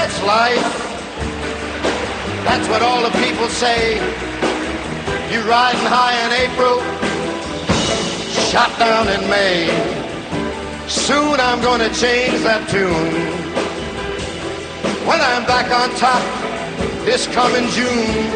That's life. That's what all the people say. You riding high in April, shot down in May. Soon I'm gonna change that tune. When I'm back on top this coming June.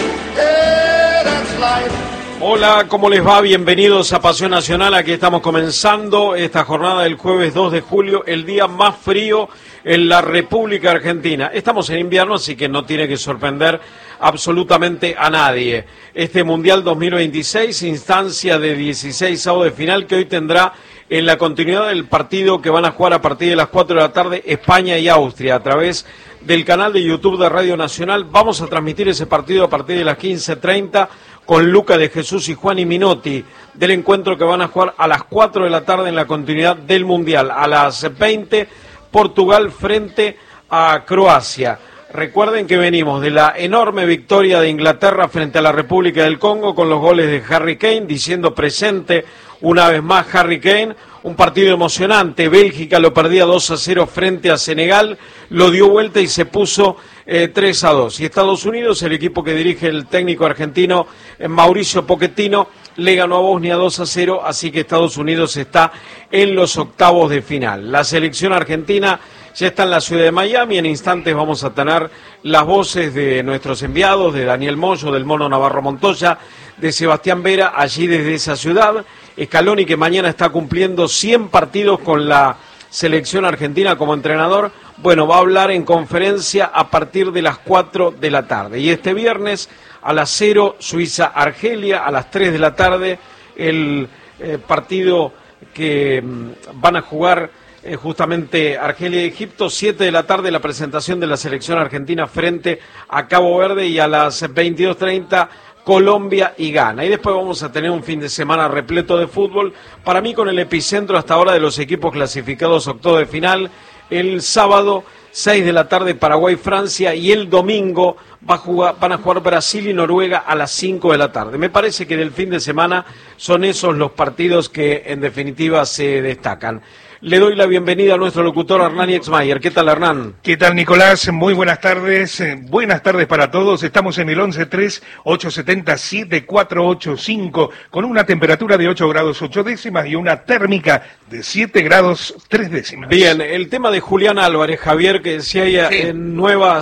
Yeah, that's life. Hola, ¿cómo les va? Bienvenidos a Pasión Nacional. Aquí estamos comenzando esta jornada del jueves 2 de julio, el día más frío en la República Argentina. Estamos en invierno, así que no tiene que sorprender absolutamente a nadie. Este Mundial 2026, instancia de 16avos de final, que hoy tendrá en la continuidad del partido que van a jugar a partir de las 4 de la tarde España y Austria a través del canal de YouTube de Radio Nacional. Vamos a transmitir ese partido a partir de las 15:30 con Luca de Jesús y Juan y Minotti, del encuentro que van a jugar a las 4 de la tarde en la continuidad del Mundial. A las 20, Portugal frente a Croacia. Recuerden que venimos de la enorme victoria de Inglaterra frente a la República del Congo con los goles de Harry Kane, diciendo presente una vez más Harry Kane. Un partido emocionante. Bélgica lo perdía 2-0 frente a Senegal, lo dio vuelta y se puso 3-2. Y Estados Unidos, el equipo que dirige el técnico argentino Mauricio Pochettino, le ganó a Bosnia 2-0, así que Estados Unidos está en los octavos de final. La selección argentina ya está en la ciudad de Miami. En instantes vamos a tener las voces de nuestros enviados, de Daniel Moyo, del Mono Navarro Montoya, de Sebastián Vera, allí desde esa ciudad. Scaloni, que mañana está cumpliendo 100 partidos con la selección argentina como entrenador, bueno, va a hablar en conferencia a partir de las 4 de la tarde. Y este viernes a las 0, Suiza-Argelia, a las 3 de la tarde, el partido que van a jugar justamente Argelia y Egipto. 7 de la tarde la presentación de la selección argentina frente a Cabo Verde, y a las 22:30 Colombia y Ghana. Y después vamos a tener un fin de semana repleto de fútbol, para mí con el epicentro hasta ahora de los equipos clasificados a octavos de final. El sábado 6 de la tarde Paraguay-Francia, y el domingo van a jugar Brasil y Noruega a las 5 de la tarde. Me parece que del fin de semana son esos los partidos que en definitiva se destacan. Le doy la bienvenida a nuestro locutor Hernán Exmayer. ¿Qué tal, Hernán? ¿Qué tal, Nicolás? Muy buenas tardes. Buenas tardes para todos. Estamos en el 11-3-870-7485 con una temperatura de 8 grados 8 décimas y una térmica de 7 grados 3 décimas. Bien, el tema de Julián Álvarez, Javier, que si hay nueva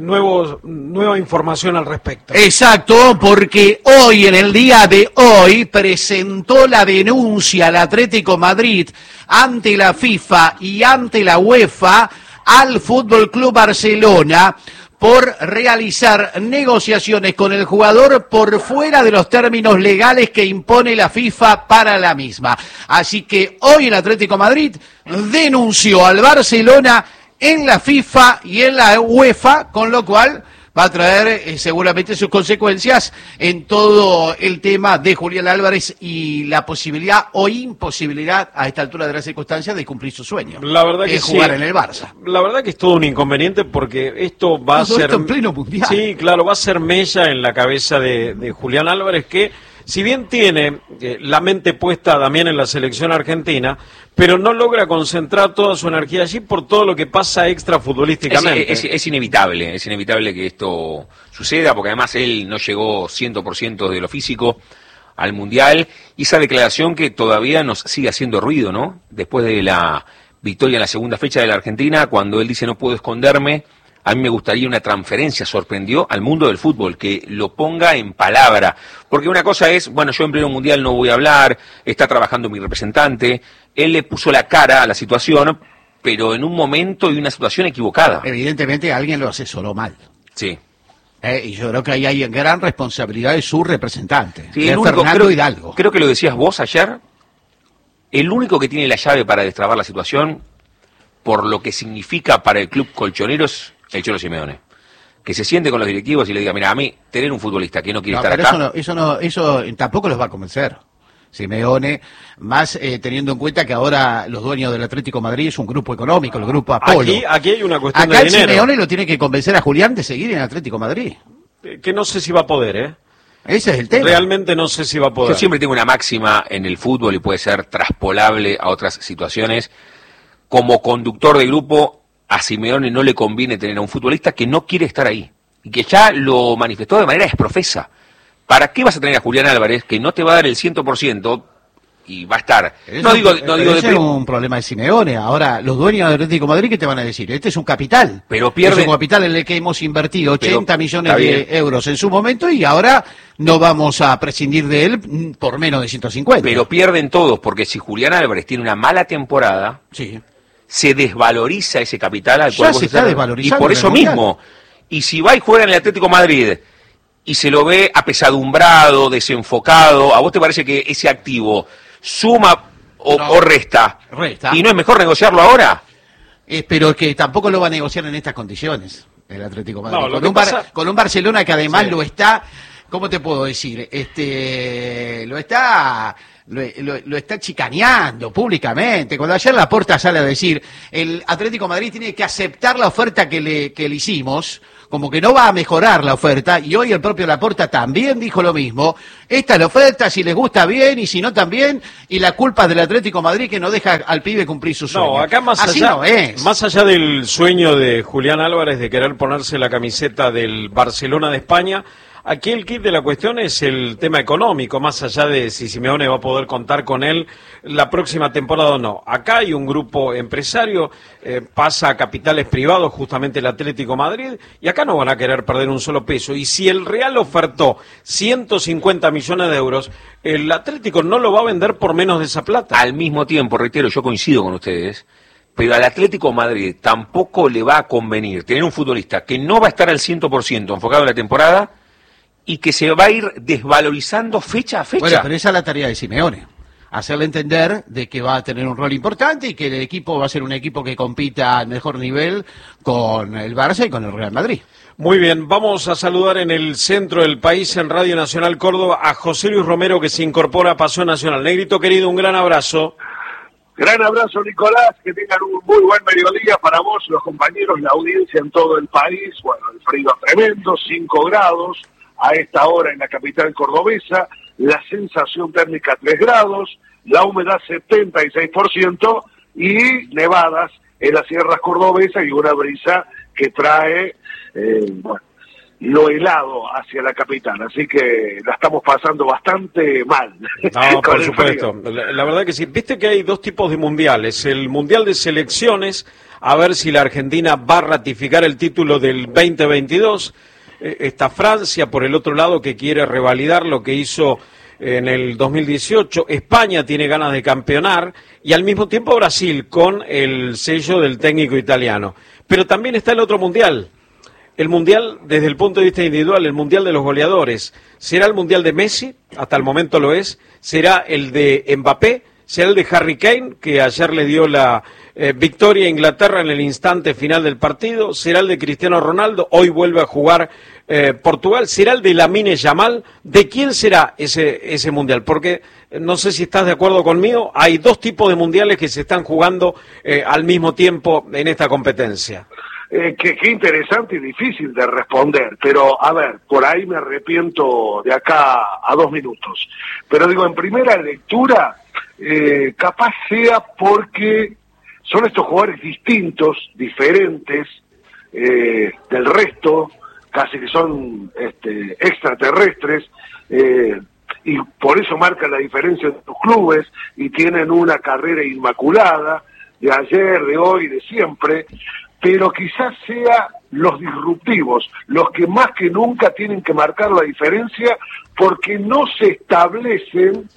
información al respecto. Exacto, porque hoy, en el día de hoy, presentó la denuncia al Atlético Madrid ante la FIFA y ante la UEFA al Fútbol Club Barcelona por realizar negociaciones con el jugador por fuera de los términos legales que impone la FIFA para la misma. Así que hoy el Atlético Madrid denunció al Barcelona en la FIFA y en la UEFA, con lo cual va a traer seguramente sus consecuencias en todo el tema de Julián Álvarez y la posibilidad o imposibilidad a esta altura de las circunstancias de cumplir su sueño. La verdad que jugar sí, en el Barça. La verdad que es todo un inconveniente, porque esto va a ser esto en pleno mundial. Sí, claro, va a ser mella en la cabeza de Julián Álvarez, que si bien tiene la mente puesta también en la selección argentina, pero no logra concentrar toda su energía allí por todo lo que pasa extrafutbolísticamente. Es inevitable que esto suceda, porque además él no llegó 100% de lo físico al Mundial, y esa declaración que todavía nos sigue haciendo ruido, ¿no? Después de la victoria en la segunda fecha de la Argentina, cuando él dice no puedo esconderme, a mí me gustaría una transferencia, sorprendió al mundo del fútbol, que lo ponga en palabra. Porque una cosa es, bueno, yo en pleno mundial no voy a hablar, está trabajando mi representante, él le puso la cara a la situación, pero en un momento y una situación equivocada. Evidentemente alguien lo asesoró mal. Sí. Y yo creo que ahí hay gran responsabilidad de su representante, Sí, de Fernando Hidalgo. Creo que lo decías vos ayer, el único que tiene la llave para destrabar la situación, por lo que significa para el club colchonero, es el Cholo Simeone. Que se siente con los directivos y le diga, mira, a mí tener un futbolista que no quiere estar acá... Eso tampoco los va a convencer. Simeone, más teniendo en cuenta que ahora los dueños del Atlético de Madrid es un grupo económico, el grupo Apolo. Aquí hay una cuestión acá de dinero. Simeone lo tiene que convencer a Julián de seguir en el Atlético de Madrid. Que no sé si va a poder, ¿eh? Ese es el tema. Realmente no sé si va a poder. Yo siempre tengo una máxima en el fútbol y puede ser traspolable a otras situaciones. Como conductor de grupo, a Simeone no le conviene tener a un futbolista que no quiere estar ahí, y que ya lo manifestó de manera exprofesa. ¿Para qué vas a tener a Julián Álvarez, que no te va a dar el 100%, y va a estar? No digo es un problema de Simeone. Ahora, los dueños del Atlético de Madrid, ¿qué te van a decir? Este es un capital. Pero pierde... Es un capital en el que hemos invertido 80 millones de euros en su momento y ahora no vamos a prescindir de él por menos de 150. Pero pierden todos, porque si Julián Álvarez tiene una mala temporada, sí, se desvaloriza ese capital al cual ya se está desvalorizando. Y por eso mismo. Y si va y juega en el Atlético de Madrid y se lo ve apesadumbrado, desenfocado, ¿a vos te parece que ese activo suma o resta? Resta. ¿Y no es mejor negociarlo ahora? Pero que tampoco lo va a negociar en estas condiciones el Atlético de Madrid. No, con un Barcelona que además sí, lo está, ¿cómo te puedo decir? Lo está chicaneando públicamente. Cuando ayer Laporta sale a decir, el Atlético de Madrid tiene que aceptar la oferta que le hicimos, como que no va a mejorar la oferta, y hoy el propio Laporta también dijo lo mismo. Esta es la oferta, si les gusta bien, y si no también, y la culpa es del Atlético de Madrid que no deja al pibe cumplir su sueño. No, acá más así allá, no es. Más allá del sueño de Julián Álvarez de querer ponerse la camiseta del Barcelona de España, aquí el kit de la cuestión es el tema económico, más allá de si Simeone va a poder contar con él la próxima temporada o no. Acá hay un grupo empresario, pasa a capitales privados, justamente el Atlético de Madrid, y acá no van a querer perder un solo peso. Y si el Real ofertó 150 millones de euros, el Atlético no lo va a vender por menos de esa plata. Al mismo tiempo, reitero, yo coincido con ustedes, pero al Atlético de Madrid tampoco le va a convenir tener un futbolista que no va a estar al 100% enfocado en la temporada, y que se va a ir desvalorizando fecha a fecha. Bueno, pero esa es la tarea de Simeone, hacerle entender de que va a tener un rol importante y que el equipo va a ser un equipo que compita al mejor nivel con el Barça y con el Real Madrid. Muy bien, vamos a saludar en el centro del país, en Radio Nacional Córdoba, a José Luis Romero, que se incorpora a Pasión Nacional. Negrito querido, un gran abrazo. Gran abrazo, Nicolás, que tengan un muy buen mediodía para vos, los compañeros, la audiencia en todo el país. Bueno, el frío tremendo, 5 grados. A esta hora en la capital cordobesa, la sensación térmica 3 grados, la humedad 76% y nevadas en las sierras cordobesas y una brisa que trae lo helado hacia la capital. Así que la estamos pasando bastante mal. No, por supuesto. La verdad que sí. Viste que hay dos tipos de mundiales. El mundial de selecciones, a ver si la Argentina va a ratificar el título del 2022. Está Francia, por el otro lado, que quiere revalidar lo que hizo en el 2018. España tiene ganas de campeonar y al mismo tiempo Brasil con el sello del técnico italiano. Pero también está el otro mundial. El mundial, desde el punto de vista individual, el mundial de los goleadores. ¿Será el mundial de Messi? Hasta el momento lo es. ¿Será el de Mbappé? ¿Será el de Harry Kane, que ayer le dio la victoria a Inglaterra en el instante final del partido? ¿Será el de Cristiano Ronaldo? Hoy vuelve a jugar Portugal. ¿Será el de Lamine Yamal? ¿De quién será ese mundial? Porque no sé si estás de acuerdo conmigo, hay dos tipos de mundiales que se están jugando al mismo tiempo en esta competencia. Qué interesante y difícil de responder, pero a ver, por ahí me arrepiento de acá a 2 minutos. Pero digo, en primera lectura, capaz sea porque son estos jugadores distintos, diferentes del resto, casi que son extraterrestres, y por eso marcan la diferencia de los clubes y tienen una carrera inmaculada de ayer, de hoy, de siempre, pero quizás sea los disruptivos, los que más que nunca tienen que marcar la diferencia porque no se establecen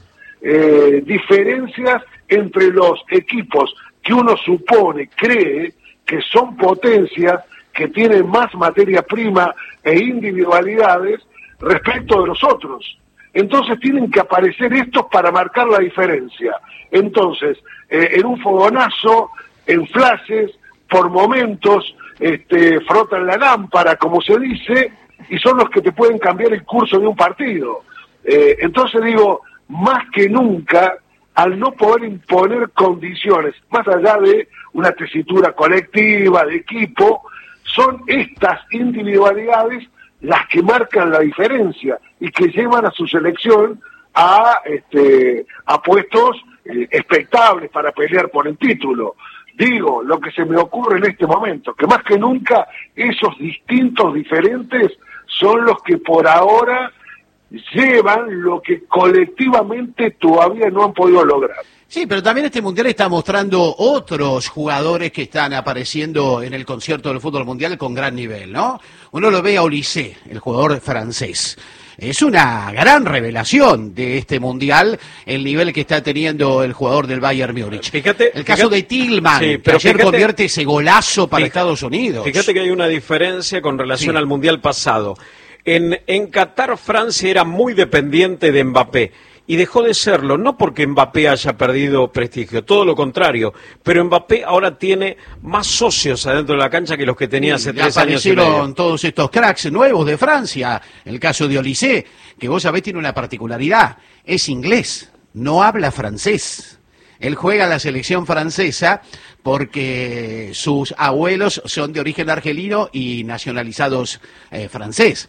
diferencias entre los equipos que uno supone, cree que son potencias, que tienen más materia prima e individualidades respecto de los otros. Entonces tienen que aparecer estos para marcar la diferencia. Entonces, en un fogonazo, en flashes, por momentos, frotan la lámpara, como se dice, y son los que te pueden cambiar el curso de un partido. Entonces digo, más que nunca, al no poder imponer condiciones, más allá de una tesitura colectiva, de equipo, son estas individualidades las que marcan la diferencia y que llevan a su selección a puestos expectables para pelear por el título. Digo, lo que se me ocurre en este momento, que más que nunca esos distintos, diferentes, son los que por ahora llevan lo que colectivamente todavía no han podido lograr. Sí, pero también este Mundial está mostrando otros jugadores que están apareciendo en el concierto del fútbol mundial con gran nivel, ¿no? Uno lo ve a Olise, el jugador francés. Es una gran revelación de este Mundial el nivel que está teniendo el jugador del Bayern Múnich. El caso de Tillman, sí, que ayer convierte ese golazo para Estados Unidos. Fíjate que hay una diferencia con relación al Mundial pasado. En Qatar, Francia era muy dependiente de Mbappé. Y dejó de serlo, no porque Mbappé haya perdido prestigio, todo lo contrario, pero Mbappé ahora tiene más socios adentro de la cancha que los que tenía hace 3 años y medio. Aparecieron todos estos cracks nuevos de Francia, el caso de Olise, que vos sabés tiene una particularidad, es inglés, no habla francés. Él juega en la selección francesa porque sus abuelos son de origen argelino y nacionalizados francés.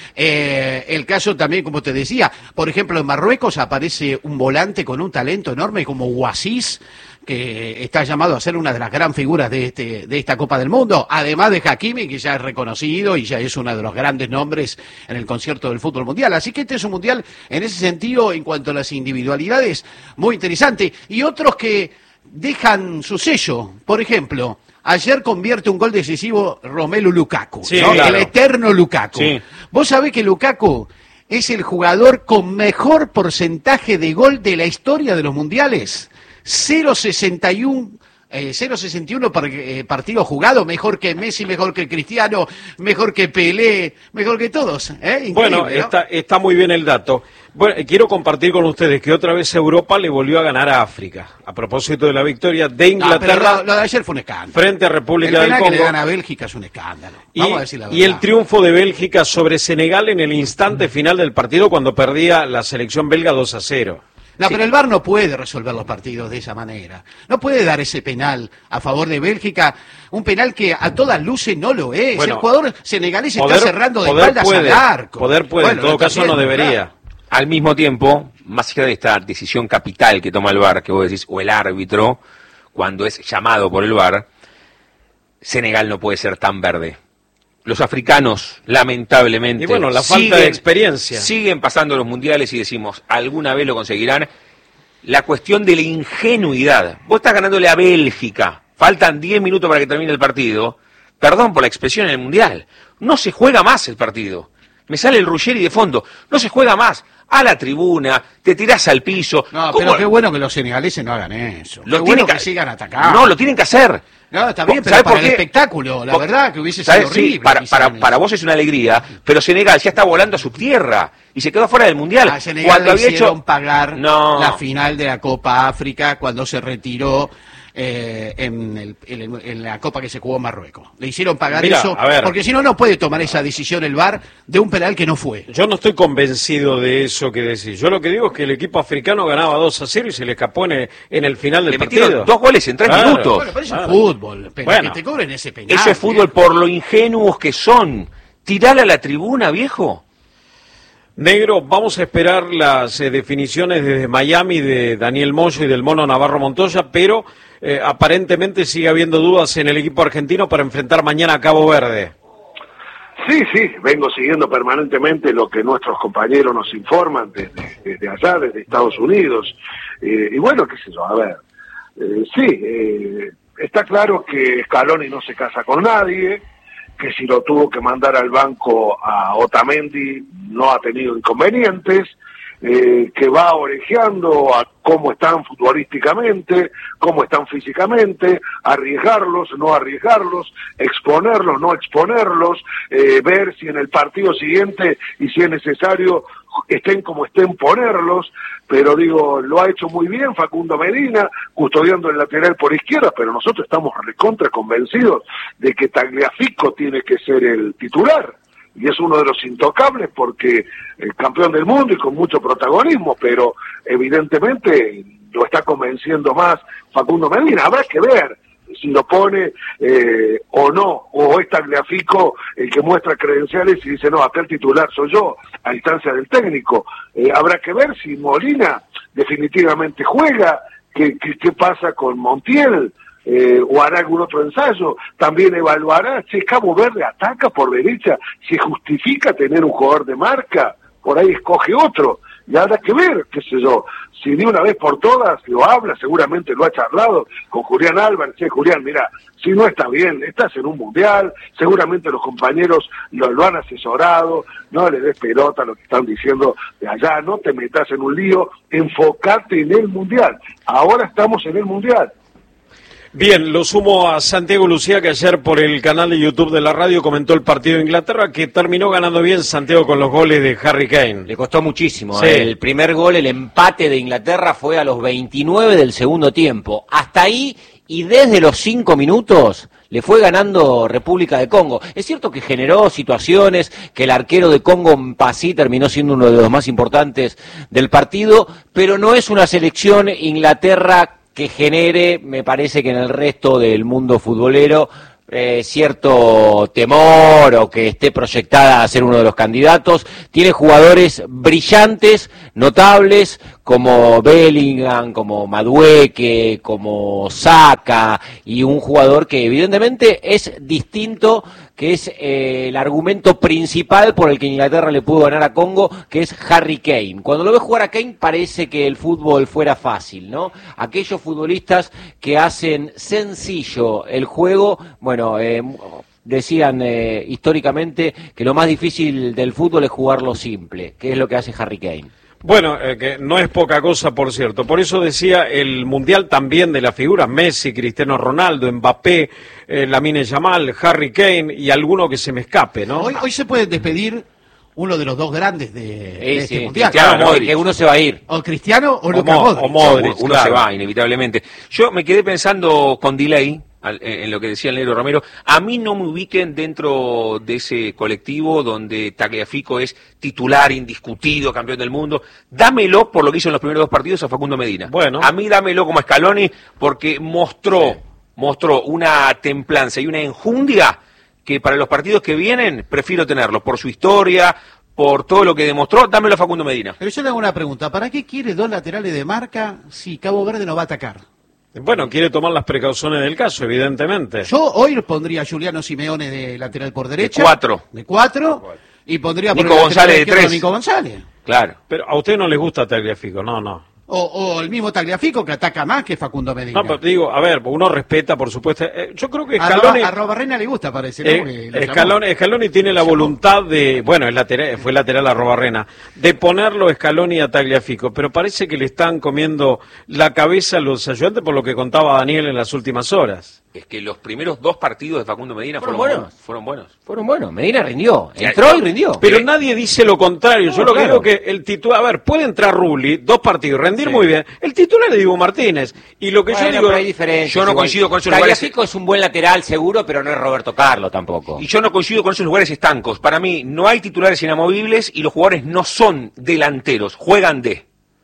El caso también, como te decía, por ejemplo, en Marruecos aparece un volante con un talento enorme como Ouassis, que está llamado a ser una de las gran figuras de esta Copa del Mundo, además de Hakimi, que ya es reconocido y ya es uno de los grandes nombres en el concierto del fútbol mundial. Así que este es un mundial, en ese sentido, en cuanto a las individualidades, muy interesante. Y otros que dejan su sello, por ejemplo, ayer convierte un gol decisivo Romelu Lukaku, sí, ¿no? Claro. El eterno Lukaku. Sí. Vos sabés que Lukaku es el jugador con mejor porcentaje de gol de la historia de los mundiales. 0.61 partidos jugados, mejor que Messi, mejor que Cristiano, mejor que Pelé, mejor que todos. Bueno, ¿no? está muy bien el dato. Bueno, quiero compartir con ustedes que otra vez Europa le volvió a ganar a África, a propósito de la victoria de Inglaterra. No, lo de ayer fue un escándalo. Frente a República del Congo. El penal que le gana a Bélgica es un escándalo. Vamos a decir la verdad. Y el triunfo de Bélgica sobre Senegal en el instante final del partido cuando perdía la selección belga 2-0. No, sí. Pero el VAR no puede resolver los partidos de esa manera. No puede dar ese penal a favor de Bélgica, un penal que a todas luces no lo es. Bueno, el jugador senegalés está cerrando de espaldas al arco. Poder puede, bueno, en todo caso no debería. Claro. Al mismo tiempo, más allá de esta decisión capital que toma el VAR, que vos decís, o el árbitro, cuando es llamado por el VAR, Senegal no puede ser tan verde. Los africanos, lamentablemente, y bueno, la falta de experiencia. Siguen pasando los mundiales y decimos, alguna vez lo conseguirán. La cuestión de la ingenuidad. Vos estás ganándole a Bélgica, faltan 10 minutos para que termine el partido. Perdón por la expresión en el mundial. No se juega más el partido. Me sale el Ruggeri de fondo. No se juega más. A la tribuna, te tirás al piso. No, pero qué bueno que los senegaleses no hagan eso. Qué bueno que sigan atacando. No, lo tienen que hacer. No, está bien, pero para el espectáculo, la verdad que hubiese sido horrible. Sí, para vos es una alegría, pero Senegal ya está volando a su tierra y se quedó fuera del Mundial. A Senegal cuando le hicieron pagar la final de la Copa África cuando se retiró en la Copa que se jugó en Marruecos. Le hicieron pagar eso, porque si no, no puede tomar esa decisión el VAR de un penal que no fue. Yo no estoy convencido de eso que decís. Yo lo que digo es que el equipo africano ganaba 2-0 y se le escapó en el final del partido. Metieron 2 goles en 3 minutos. Bueno, pero eso es fútbol, pero que te cobren ese penal. Eso es fútbol por lo ingenuos que son. Tirala a la tribuna, viejo. Negro, vamos a esperar las definiciones desde Miami de Daniel Moyo y del Mono Navarro Montoya, pero aparentemente sigue habiendo dudas en el equipo argentino para enfrentar mañana a Cabo Verde. Sí, vengo siguiendo permanentemente lo que nuestros compañeros nos informan desde allá, desde Estados Unidos. Y bueno, qué sé yo, a ver, está claro que Scaloni no se casa con nadie, que si lo tuvo que mandar al banco a Otamendi no ha tenido inconvenientes, que va orejeando a cómo están futbolísticamente, cómo están físicamente, arriesgarlos, no arriesgarlos, exponerlos, no exponerlos, ver si en el partido siguiente y si es necesario estén como estén, ponerlos, pero digo, lo ha hecho muy bien Facundo Medina, custodiando el lateral por izquierda, pero nosotros estamos recontra convencidos de que Tagliafico tiene que ser el titular, y es uno de los intocables porque el campeón del mundo y con mucho protagonismo, pero evidentemente lo está convenciendo más Facundo Medina. Habrá que ver si lo pone o no, o es Tagliafico el que muestra credenciales y dice, no, acá el titular soy yo, a instancia del técnico. Habrá que ver si Molina definitivamente juega, qué pasa con Montiel, o hará algún otro ensayo, también evaluará si Cabo Verde ataca por derecha, si justifica tener un jugador de marca, por ahí escoge otro, y habrá que ver, qué sé yo, si de una vez por todas lo habla, seguramente lo ha charlado con Julián Álvarez. Julián, mira, si no está bien, estás en un mundial, seguramente los compañeros lo han asesorado, no le des pelota a lo que están diciendo de allá, no te metas en un lío, enfocate en el mundial, ahora estamos en el mundial. Bien, lo sumo a Santiago Lucía, que ayer por el canal de YouTube de la radio comentó el partido de Inglaterra, que terminó ganando bien Santiago con los goles de Harry Kane. Le costó muchísimo. Sí. El primer gol, el empate de Inglaterra, fue a los 29 del segundo tiempo. Hasta ahí, y desde los 5 minutos, le fue ganando República de Congo. Es cierto que generó situaciones, que el arquero de Congo, Mpassi, terminó siendo uno de los más importantes del partido, pero no es una selección Inglaterra que genere, me parece que en el resto del mundo futbolero, cierto temor o que esté proyectada a ser uno de los candidatos. Tiene jugadores brillantes, notables, como Bellingham, como Madueke, como Saka, y un jugador que evidentemente es distinto, que es el argumento principal por el que Inglaterra le pudo ganar a Congo, que es Harry Kane. Cuando lo ves jugar a Kane parece que el fútbol fuera fácil, ¿no? Aquellos futbolistas que hacen sencillo el juego, bueno, decían históricamente que lo más difícil del fútbol es jugarlo simple, que es lo que hace Harry Kane. Bueno, que no es poca cosa, por cierto. Por eso decía, el Mundial también de las figuras, Messi, Cristiano Ronaldo, Mbappé, Lamine Yamal, Harry Kane y alguno que se me escape, ¿no? Hoy se puede despedir uno de los dos grandes de este Mundial. Claro, que uno se va a ir. O Cristiano o Luka Modric. O Modric, uno se va, inevitablemente. Yo me quedé pensando con delay en lo que decía el negro Romero. A mí no me ubiquen dentro de ese colectivo donde Tagliafico es titular indiscutido, campeón del mundo. Dámelo por lo que hizo en los primeros 2 partidos a Facundo Medina. Bueno. A mí dámelo como Scaloni porque mostró una templanza y una enjundia que para los partidos que vienen prefiero tenerlo por su historia, por todo lo que demostró. Dámelo a Facundo Medina. Pero yo le hago una pregunta, ¿para qué quiere 2 laterales de marca si Cabo Verde no va a atacar? Bueno, quiere tomar las precauciones del caso, evidentemente. Yo hoy pondría a Giuliano Simeone de lateral por derecha. De 4. Y pondría por Nico el González de 3. Nico González. Claro. Pero a usted no le gusta Tagliafico, no. O el mismo Tagliafico, que ataca más que Facundo Medina. No, pero digo, a ver, uno respeta, por supuesto. Yo creo que Scaloni... A Robarrena le gusta, parece, ¿no? Scaloni tiene la voluntad de... Bueno, fue lateral a Robarrena, de ponerlo Scaloni a Tagliafico, pero parece que le están comiendo la cabeza a los ayudantes por lo que contaba Daniel en las últimas horas. Es que los primeros 2 partidos de Facundo Medina fueron buenos. Medina rindió, entró y rindió. Pero nadie dice lo contrario. Yo lo que digo que el titular, a ver, puede entrar Rulli, 2 partidos, rendir muy bien. El titular es Dibu Martínez. Y lo que yo digo, hay diferencias, yo no coincido con esos lugares. Tagliafico es un buen lateral seguro, pero no es Roberto Carlos tampoco. Y yo no coincido con esos lugares estancos. Para mí no hay titulares inamovibles y los jugadores no son delanteros, juegan de.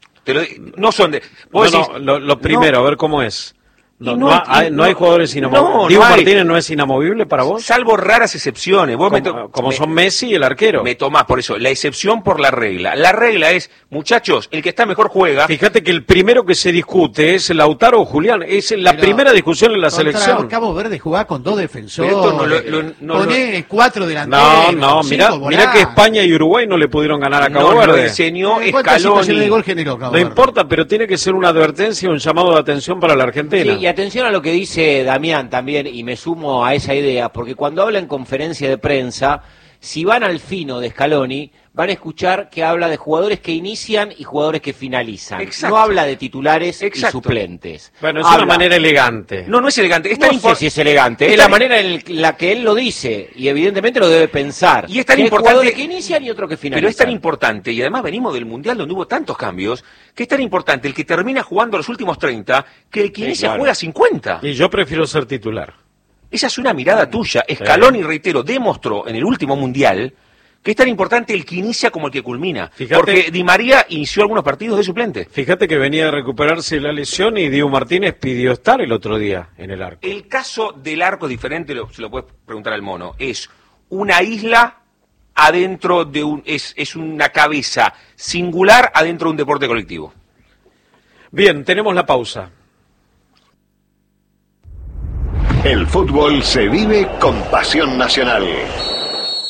No son de. Lo primero, a ver cómo es. No hay jugadores inamovibles. ¿Dibu Martínez no es inamovible para vos? Salvo raras excepciones. Vos como son Messi y el arquero. Me tomás por eso, la excepción por la regla. La regla es, muchachos, el que está mejor juega. Fíjate que el primero que se discute es Lautaro o Julián. Es la primera discusión en la selección. Cabo Verde jugaba con 2 defensores. Poné 4 delanteros. No, mirá que España y Uruguay no le pudieron ganar a Cabo Verde. Lo enseñó Scaloni. No importa, pero tiene que ser una advertencia, un llamado de atención para la Argentina. Sí, y atención a lo que dice Damián también, y me sumo a esa idea, porque cuando habla en conferencia de prensa, si van al fino de Scaloni, van a escuchar que habla de jugadores que inician y jugadores que finalizan. Exacto. No habla de titulares Exacto. y suplentes. Bueno, es una manera elegante. No es elegante. No sé si es elegante, es la manera en la que él lo dice, y evidentemente lo debe pensar. Y es tan que importante hay jugadores que inician y otros que finalizan. Pero es tan importante, y además venimos del Mundial donde hubo tantos cambios, que es tan importante el que termina jugando los últimos 30, que el que inicia juega 50. Y yo prefiero ser titular. Esa es una mirada tuya. Scaloni, reitero, demostró en el último Mundial que es tan importante el que inicia como el que culmina. Porque Di María inició algunos partidos de suplente. Fíjate que venía de recuperarse la lesión y Dibu Martínez pidió estar el otro día en el arco. El caso del arco es diferente, se lo puedes preguntar al mono. Es una isla adentro de es una cabeza singular adentro de un deporte colectivo. Bien, tenemos la pausa. El fútbol se vive con pasión nacional.